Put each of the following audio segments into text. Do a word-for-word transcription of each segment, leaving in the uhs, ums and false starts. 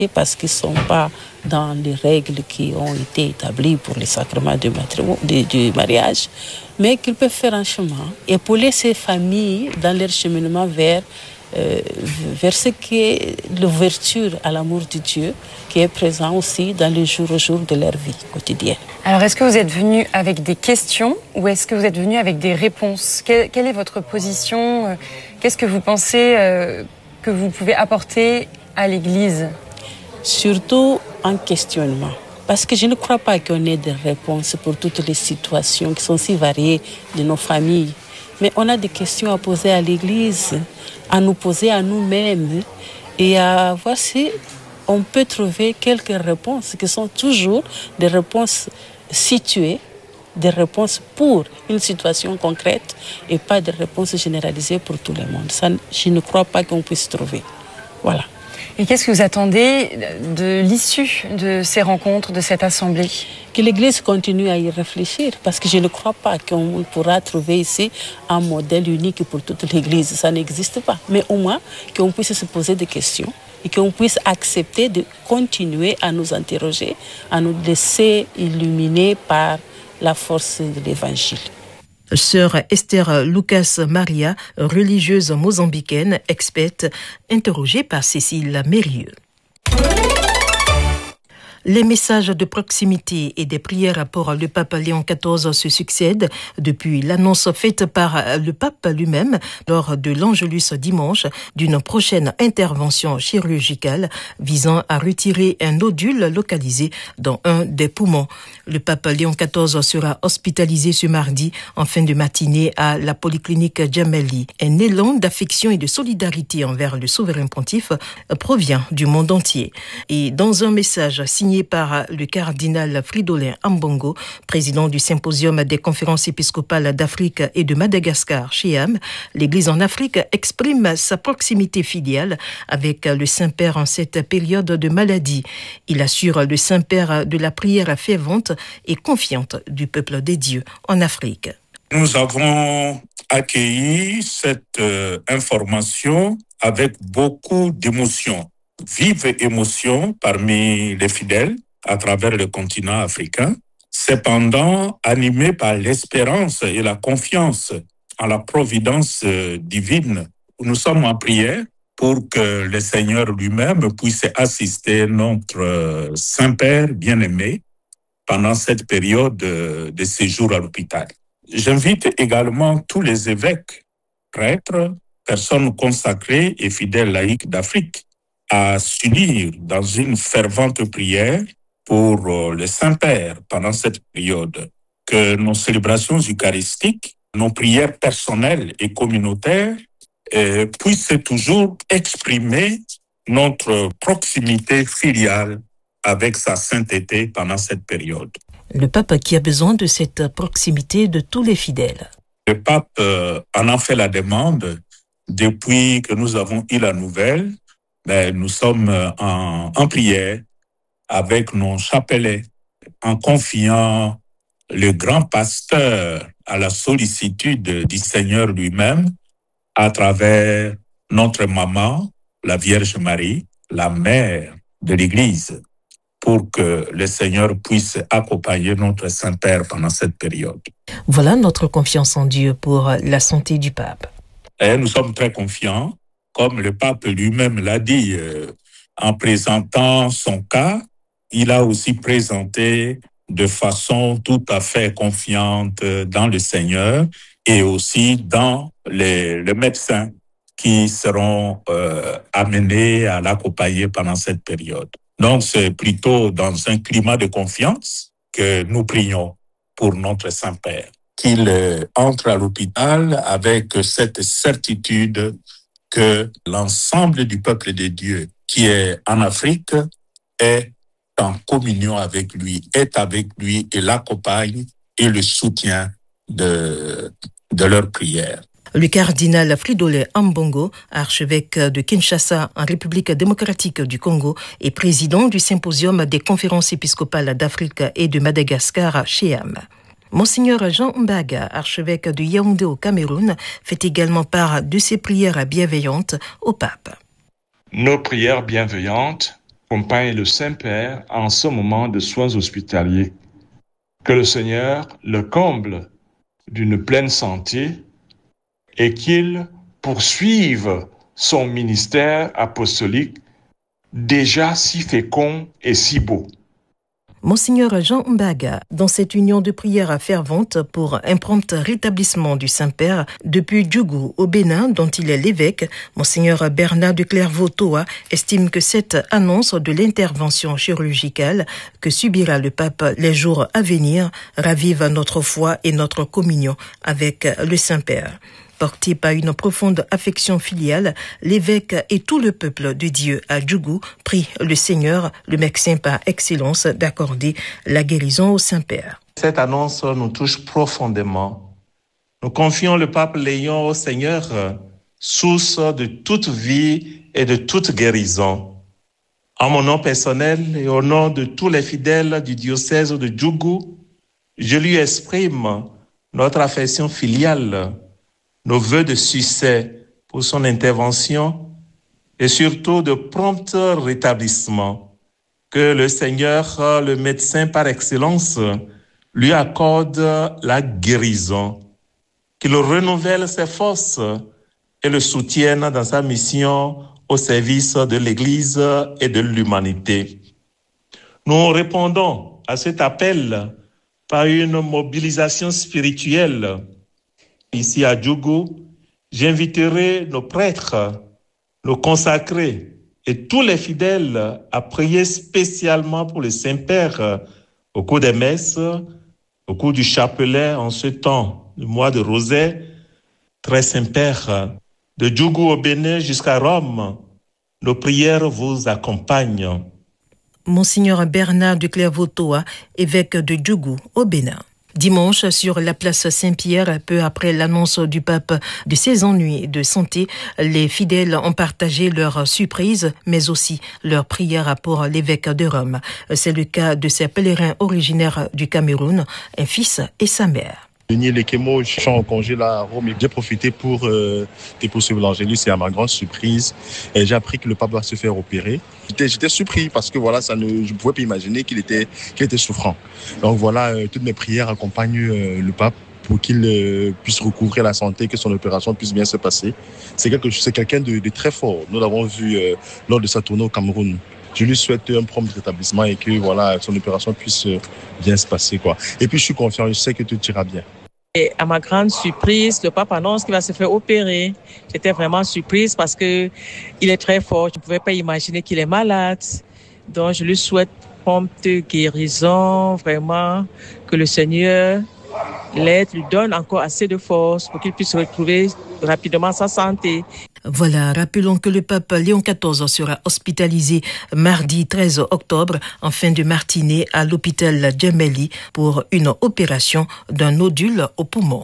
parce qu'ils ne sont pas dans les règles qui ont été établies pour les sacrements du, du, du mariage, mais qu'ils peuvent faire un chemin, épauler ces familles dans leur cheminement vers, euh, vers ce qui est l'ouverture à l'amour de Dieu, qui est présent aussi dans le jour au jour de leur vie quotidienne. Alors, est-ce que vous êtes venu avec des questions ou est-ce que vous êtes venu avec des réponses ? Quelle, quelle est votre position ? Qu'est-ce que vous pensez euh, que vous pouvez apporter à l'Église ? Surtout un questionnement. Parce que je ne crois pas qu'on ait des réponses pour toutes les situations qui sont si variées de nos familles. Mais on a des questions à poser à l'Église, à nous poser à nous-mêmes et à voir si on peut trouver quelques réponses qui sont toujours des réponses situées, des réponses pour une situation concrète et pas des réponses généralisées pour tout le monde. Ça, je ne crois pas qu'on puisse trouver. Voilà. Et qu'est-ce que vous attendez de l'issue de ces rencontres, de cette assemblée ? Que l'Église continue à y réfléchir, parce que je ne crois pas qu'on pourra trouver ici un modèle unique pour toute l'Église. Ça n'existe pas. Mais au moins, qu'on puisse se poser des questions et qu'on puisse accepter de continuer à nous interroger, à nous laisser illuminer par la force de l'Évangile. Sœur Esther Lucas Maria, religieuse mozambicaine, experte, interrogée par Cécile Mérieux. Les messages de proximité et des prières pour le pape Léon quatorze se succèdent depuis l'annonce faite par le pape lui-même lors de l'Angelus dimanche d'une prochaine intervention chirurgicale visant à retirer un nodule localisé dans un des poumons. Le pape Léon quatorze sera hospitalisé ce mardi en fin de matinée à la polyclinique Gemelli. Un élan d'affection et de solidarité envers le souverain pontife provient du monde entier. Et dans un message signé par le cardinal Fridolin Ambongo, président du Symposium des conférences épiscopales d'Afrique et de Madagascar, C H E A M, l'Église en Afrique exprime sa proximité filiale avec le Saint-Père en cette période de maladie. Il assure le Saint-Père de la prière fervente et confiante du peuple des dieux en Afrique. Nous avons accueilli cette euh, information avec beaucoup d'émotion. Vive émotion parmi les fidèles à travers le continent africain, cependant animé par l'espérance et la confiance en la providence divine. Nous sommes en prière pour que le Seigneur lui-même puisse assister notre Saint-Père bien-aimé pendant cette période de séjour à l'hôpital. J'invite également tous les évêques, prêtres, personnes consacrées et fidèles laïcs d'Afrique à s'unir dans une fervente prière pour le Saint-Père pendant cette période. Que nos célébrations eucharistiques, nos prières personnelles et communautaires euh, puissent toujours exprimer notre proximité filiale avec sa sainteté pendant cette période. Le pape qui a besoin de cette proximité de tous les fidèles. Le pape euh, en a fait la demande depuis que nous avons eu la nouvelle. Ben, nous sommes en, en prière avec nos chapelets, en confiant le grand pasteur à la sollicitude du Seigneur lui-même à travers notre maman, la Vierge Marie, la mère de l'Église, pour que le Seigneur puisse accompagner notre Saint-Père pendant cette période. Voilà notre confiance en Dieu pour la santé du pape. Et nous sommes très confiants. Comme le pape lui-même l'a dit euh, en présentant son cas, il a aussi présenté de façon tout à fait confiante dans le Seigneur et aussi dans les, les médecins qui seront euh, amenés à l'accompagner pendant cette période. Donc c'est plutôt dans un climat de confiance que nous prions pour notre Saint-Père, qu'il euh, entre à l'hôpital avec cette certitude que l'ensemble du peuple de Dieu qui est en Afrique est en communion avec lui, est avec lui et l'accompagne et le soutient de, de leurs prières. Le cardinal Fridolin Ambongo, archevêque de Kinshasa en République démocratique du Congo et président du Symposium des conférences épiscopales d'Afrique et de Madagascar, C H E A M. Monseigneur Jean Mbaga, archevêque de Yaoundé au Cameroun, fait également part de ses prières bienveillantes au pape. Nos prières bienveillantes accompagne le Saint-Père en ce moment de soins hospitaliers. Que le Seigneur le comble d'une pleine santé et qu'il poursuive son ministère apostolique déjà si fécond et si beau. Monseigneur Jean Mbaga, dans cette union de prière fervente pour un prompt rétablissement du Saint-Père depuis Djougou au Bénin, dont il est l'évêque, Monseigneur Bernard de Clairvaux-Toa estime que cette annonce de l'intervention chirurgicale que subira le pape les jours à venir ravive notre foi et notre communion avec le Saint-Père. Porté par une profonde affection filiale, l'évêque et tout le peuple de Dieu à Djougou prient le Seigneur, le médecin par excellence, d'accorder la guérison au Saint-Père. Cette annonce nous touche profondément. Nous confions le pape Léon au Seigneur, source de toute vie et de toute guérison. En mon nom personnel et au nom de tous les fidèles du diocèse de Djougou, je lui exprime notre affection filiale, nos vœux de succès pour son intervention et surtout de prompt rétablissement. Que le Seigneur, le médecin par excellence, lui accorde la guérison, qu'il renouvelle ses forces et le soutienne dans sa mission au service de l'Église et de l'humanité. Nous répondons à cet appel par une mobilisation spirituelle. Ici à Djougou, j'inviterai nos prêtres, nos consacrés et tous les fidèles à prier spécialement pour le Saint-Père au cours des messes, au cours du chapelet en ce temps, le mois de Rosée. Très Saint-Père, de Djougou au Bénin jusqu'à Rome, nos prières vous accompagnent. Monseigneur Bernard de Clairvaux-Toa, évêque de Djougou au Bénin. Dimanche, sur la place Saint-Pierre, peu après l'annonce du pape de ses ennuis de santé, les fidèles ont partagé leur surprise, mais aussi leur prière pour l'évêque de Rome. C'est le cas de ces pèlerins originaires du Cameroun, un fils et sa mère. Denis Lekemo, je suis en congé là à Rome et j'ai profité pour euh, déposer l'Angélus et à ma grande surprise, et j'ai appris que le pape va se faire opérer. J'étais, j'étais surpris parce que voilà, ça ne, je ne pouvais pas imaginer qu'il était, qu'il était souffrant. Donc voilà, euh, toutes mes prières accompagnent euh, le pape pour qu'il euh, puisse recouvrer la santé, que son opération puisse bien se passer. C'est, quelque, c'est quelqu'un de, de très fort. Nous l'avons vu euh, lors de sa tournée au Cameroun. Je lui souhaite un prompt rétablissement et que voilà, son opération puisse bien se passer, quoi. Et puis je suis confiant, je sais que tout ira bien. Et à ma grande surprise, le pape annonce qu'il va se faire opérer. J'étais vraiment surprise parce que il est très fort. Je ne pouvais pas imaginer qu'il est malade. Donc je lui souhaite prompte guérison, vraiment, que le Seigneur l'aide, lui donne encore assez de force pour qu'il puisse retrouver rapidement sa santé. Voilà, rappelons que le pape Léon quatorze sera hospitalisé mardi treize octobre en fin de matinée à l'hôpital Gemelli pour une opération d'un nodule au poumon.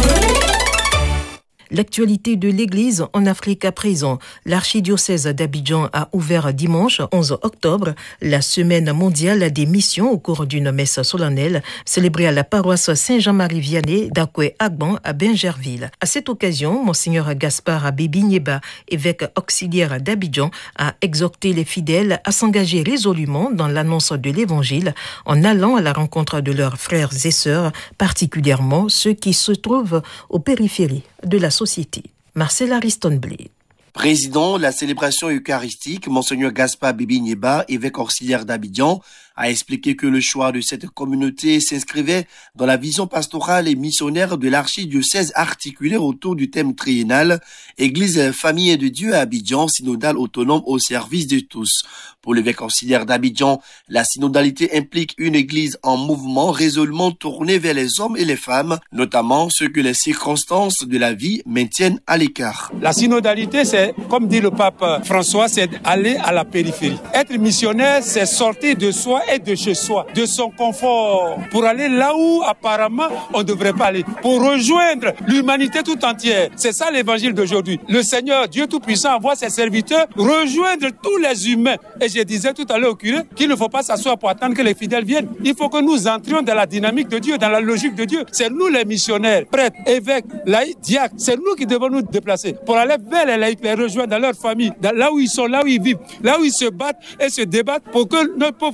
L'actualité de l'Église en Afrique à présent. L'archidiocèse d'Abidjan a ouvert dimanche onze octobre la semaine mondiale des missions au cours d'une messe solennelle célébrée à la paroisse Saint-Jean-Marie-Vianney d'Akwe-Agban à Bingerville. À cette occasion, Monseigneur Gaspard Abébi-Nieba, évêque auxiliaire d'Abidjan, a exhorté les fidèles à s'engager résolument dans l'annonce de l'Évangile en allant à la rencontre de leurs frères et sœurs, particulièrement ceux qui se trouvent aux périphéries de la société. Marcel Ariston-Blé. Président de la célébration eucharistique, Monseigneur Gaspard Abébi-Nieba, évêque auxiliaire d'Abidjan, a expliqué que le choix de cette communauté s'inscrivait dans la vision pastorale et missionnaire de l'archidiocèse articulée autour du thème triennal « Église, famille de Dieu à Abidjan, synodale autonome au service de tous ». Pour l'évêque auxiliaire d'Abidjan, la synodalité implique une église en mouvement résolument tournée vers les hommes et les femmes, notamment ceux que les circonstances de la vie maintiennent à l'écart. La synodalité, c'est, comme dit le pape François, c'est aller à la périphérie. Être missionnaire, c'est sortir de soi et de chez soi, de son confort, pour aller là où apparemment on ne devrait pas aller, pour rejoindre l'humanité tout entière. C'est ça l'évangile d'aujourd'hui. Le Seigneur, Dieu Tout-Puissant, envoie ses serviteurs rejoindre tous les humains. Et je disais tout à l'heure au curé qu'il ne faut pas s'asseoir pour attendre que les fidèles viennent. Il faut que nous entrions dans la dynamique de Dieu, dans la logique de Dieu. C'est nous les missionnaires, prêtres, évêques, laïcs, diacres. C'est nous qui devons nous déplacer pour aller vers les laïcs, les rejoindre dans leur famille, dans là où ils sont, là où ils vivent, là où ils se battent et se débattent pour que notre pauvre